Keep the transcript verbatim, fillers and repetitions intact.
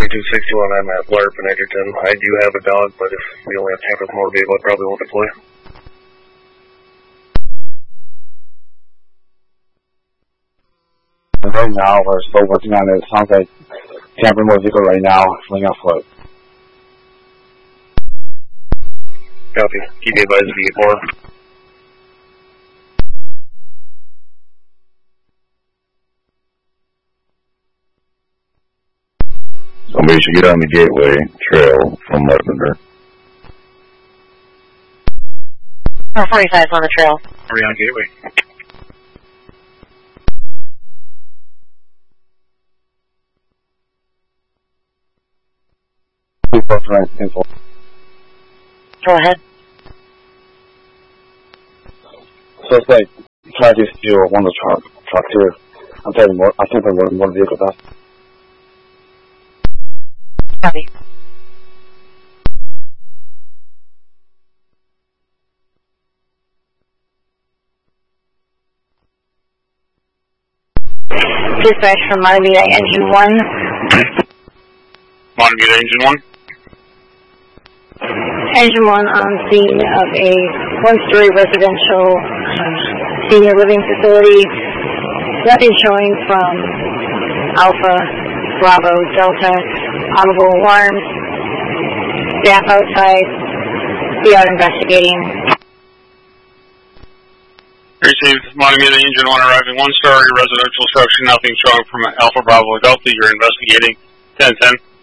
thirty-two sixty-one, I'm at Larp in Edgerton. I do have a dog, but if we only have time for more vehicle, I probably won't deploy. Right now, we're still working on it. It sounds like tampering more vehicle right now, flying off foot. Copy. Keep me advised if you get more. Somebody should get on the Gateway Trail from Lavender. Oh, forty-five on the trail. Are we on Gateway? Go ahead. So it's like, try to steal one of the truck, trucks here. I'm taking more, I think I'm one, one vehicle back. Copy. Dispatch from Montevideo Engine one. Montevideo Engine one? Engine one on scene of a one-story residential uh, senior living facility. Nothing showing from Alpha, Bravo, Delta, audible alarms. Staff outside. We are investigating. Received Montevideo Engine one arriving one-story residential structure. Nothing showing from Alpha, Bravo, Delta. You're investigating. ten ten.